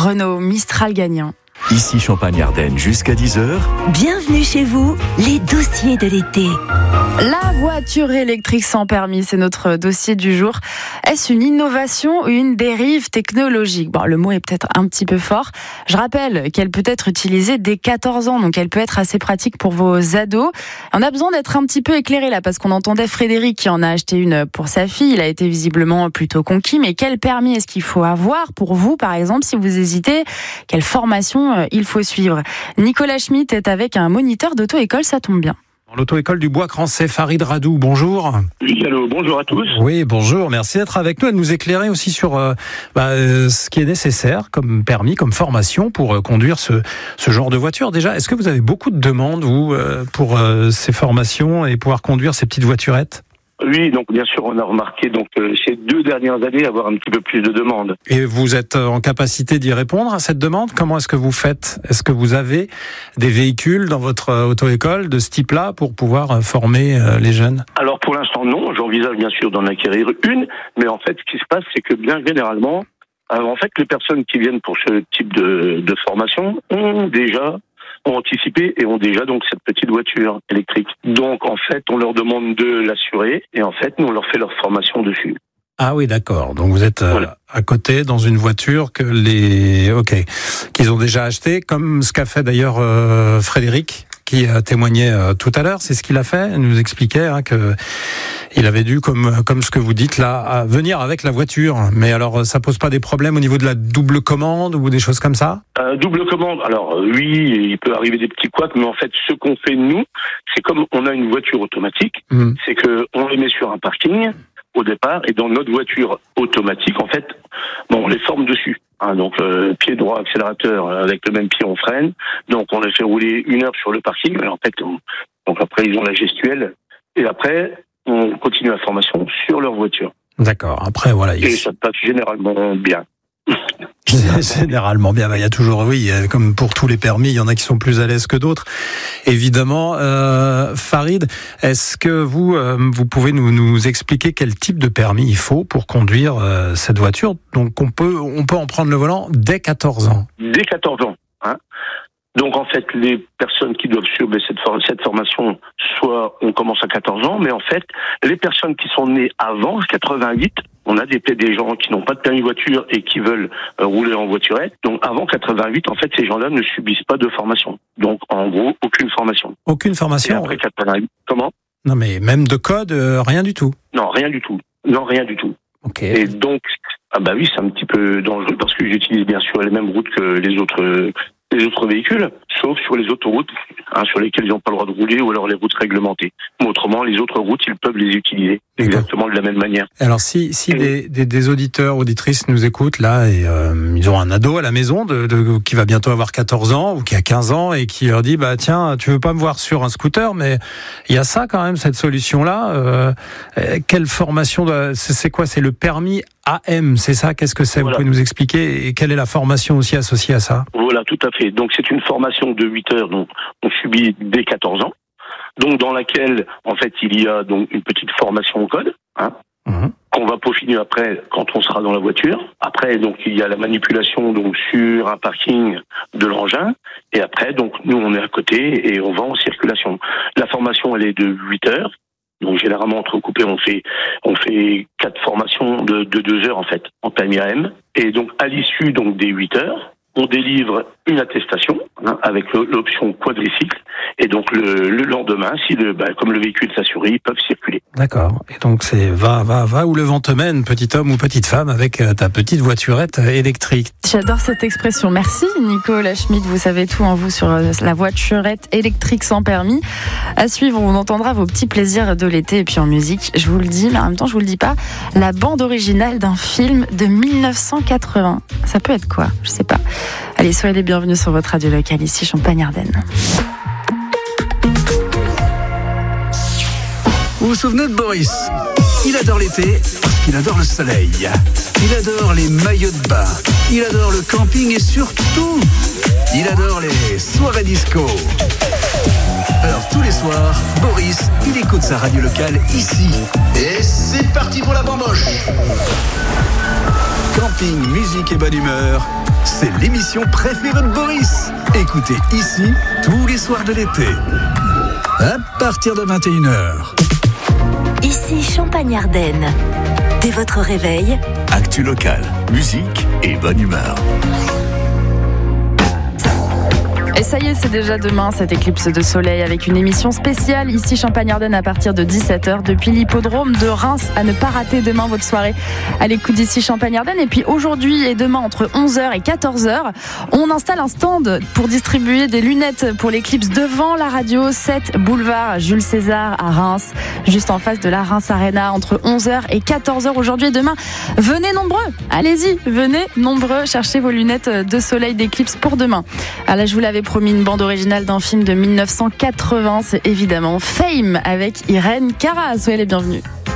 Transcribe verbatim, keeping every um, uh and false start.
Renault Mistral gagnant. Ici Champagne-Ardenne jusqu'à dix heures. Bienvenue chez vous, les dossiers de l'été. La voiture électrique sans permis, c'est notre dossier du jour. Est-ce une innovation ou une dérive technologique ? Bon, le mot est peut-être un petit peu fort. Je rappelle qu'elle peut être utilisée dès quatorze ans, donc elle peut être assez pratique pour vos ados. On a besoin d'être un petit peu éclairé là, parce qu'on entendait Frédéric qui en a acheté une pour sa fille. Il a été visiblement plutôt conquis. Mais quel permis est-ce qu'il faut avoir pour vous, par exemple, si vous hésitez ? Quelle formation il faut suivre ? Nicolas Schmitt est avec un moniteur d'auto-école, ça tombe bien. L'auto-école du Bois-Crancé, Farid Radou, bonjour. Oui, allô, bonjour à tous. Oui, bonjour, merci d'être avec nous et de nous éclairer aussi sur euh, bah, ce qui est nécessaire comme permis, comme formation pour euh, conduire ce, ce genre de voiture. Déjà, est-ce que vous avez beaucoup de demandes, vous, euh, pour euh, ces formations et pouvoir conduire ces petites voiturettes ? Oui, donc bien sûr, on a remarqué donc euh, ces deux dernières années avoir un petit peu plus de demandes. Et vous êtes en capacité d'y répondre à cette demande ? Comment est-ce que vous faites ? Est-ce que vous avez des véhicules dans votre auto-école de ce type-là pour pouvoir former euh, les jeunes ? Alors pour l'instant non, j'envisage bien sûr d'en acquérir une, mais en fait ce qui se passe c'est que bien généralement, euh, en fait les personnes qui viennent pour ce type de, de formation ont déjà ont anticipé et ont déjà donc cette petite voiture électrique. Donc en fait, on leur demande de l'assurer et en fait, nous on leur fait leur formation dessus. Ah oui, d'accord. Donc vous êtes voilà. à côté dans une voiture que les, ok, qu'ils ont déjà acheté, comme ce qu'a fait d'ailleurs euh, Frédéric, qui a témoigné euh, tout à l'heure. C'est ce qu'il a fait. Il nous expliquait hein, que il avait dû, comme comme ce que vous dites là, à venir avec la voiture. Mais alors, ça pose pas des problèmes au niveau de la double commande ou des choses comme ça ? euh, Double commande. Alors euh, oui, il peut arriver des petits couacs, mais en fait, ce qu'on fait nous, c'est comme on a une voiture automatique, mmh. c'est que on les met sur un parking au départ, et dans notre voiture automatique, en fait, bon, on les forme dessus. Hein, donc euh, pied droit, accélérateur, avec le même pied on freine. Donc on les fait rouler une heure sur le parking. Mais en fait, on, donc après ils ont la gestuelle, et après on continue la formation sur leur voiture. D'accord. Après voilà. Et ça passe généralement bien. Généralement bien, il y a toujours, oui, comme pour tous les permis, il y en a qui sont plus à l'aise que d'autres. Évidemment, euh, Farid, est-ce que vous, euh, vous pouvez nous, nous expliquer quel type de permis il faut pour conduire euh, cette voiture ? Donc on peut, on peut en prendre le volant dès quatorze ans. Dès quatorze ans, hein. Donc en fait, les personnes qui doivent suivre cette, for- cette formation, soit on commence à quatorze ans, mais en fait, les personnes qui sont nées avant quatre-vingt-huit, on a des, des gens qui n'ont pas de permis voiture et qui veulent euh, rouler en voiturette. Donc avant quatre-vingt-huit, en fait, ces gens-là ne subissent pas de formation. Donc en gros, aucune formation. Aucune formation ? Et après quatre-vingt-huit, comment ? Non mais même de code, euh, rien du tout ? Non, rien du tout. Non, rien du tout. Ok. Et donc, ah bah oui, c'est un petit peu dangereux parce que j'utilise bien sûr les mêmes routes que les autres... Euh, les autres véhicules, sauf sur les autoroutes hein, sur lesquelles ils n'ont pas le droit de rouler ou alors les routes réglementées. Mais autrement, les autres routes, ils peuvent les utiliser exactement de la même manière. Alors, si, si des, des, des auditeurs, auditrices nous écoutent là et euh, ils ont un ado à la maison de, de, qui va bientôt avoir quatorze ans ou qui a quinze ans et qui leur dit bah tiens, tu veux pas me voir sur un scooter, mais il y a ça quand même, cette solution-là. Euh, quelle formation doit, c'est, c'est quoi ? C'est le permis A M, c'est ça ? Qu'est-ce que c'est ? Voilà. Vous pouvez nous expliquer ? Et quelle est la formation aussi associée à ça ? Voilà, tout à fait. Donc c'est une formation de huit heures, donc on subit dès quatorze ans, donc dans laquelle en fait il y a donc une petite formation au code, hein, mmh. qu'on va peaufiner après quand on sera dans la voiture. Après donc il y a la manipulation donc sur un parking de l'engin, et après donc nous on est à côté et on va en circulation. La formation elle est de huit heures. Donc généralement entrecoupé, on fait on fait quatre formations de, de deux heures en fait en permis A M. Et donc à l'issue donc des huit heures, on délivre une attestation hein, avec l'option quadricycle. Et donc le, le lendemain, si le, bah, comme le véhicule est assuré, ils peuvent circuler. D'accord. Et donc c'est va, va, va où le vent te mène, petit homme ou petite femme, avec ta petite voiturette électrique. J'adore cette expression. Merci Nicolas Schmitt. Vous savez tout en vous sur la voiturette électrique sans permis. À suivre, on entendra vos petits plaisirs de l'été et puis en musique. Je vous le dis, mais en même temps je vous le dis pas. La bande originale d'un film de dix-neuf cent quatre-vingts. Ça peut être quoi ? Je sais pas. Allez, soyez les bienvenus sur votre radio locale ici Champagne-Ardenne. Vous vous souvenez de Boris ? Il adore l'été parce qu'il adore le soleil. Il adore les maillots de bain. Il adore le camping et surtout, il adore les soirées disco. Alors tous les soirs, Boris, il écoute sa radio locale ici. Et c'est parti pour la bamboche. Camping, musique et bonne humeur, c'est l'émission préférée de Boris. Écoutez ici tous les soirs de l'été, à partir de vingt et une heures. Ici Champagne-Ardenne. Dès votre réveil, Actu locale, musique et bonne humeur. Et ça y est, c'est déjà demain cette éclipse de soleil avec une émission spéciale ici Champagne-Ardenne à partir de dix-sept heures depuis l'hippodrome de Reims. À ne pas rater demain votre soirée à l'écoute d'ici Champagne-Ardenne. Et puis aujourd'hui et demain entre onze heures et quatorze heures, on installe un stand pour distribuer des lunettes pour l'éclipse devant la radio sept boulevard Jules César à Reims, juste en face de la Reims Arena entre onze heures et quatorze heures aujourd'hui et demain. Venez nombreux, allez-y, venez nombreux chercher vos lunettes de soleil d'éclipse pour demain. Alors là, je vous l'avais promis, une bande originale d'un film de mille neuf cent quatre-vingts, c'est évidemment Fame avec Irène Cara. Soyez les bienvenus.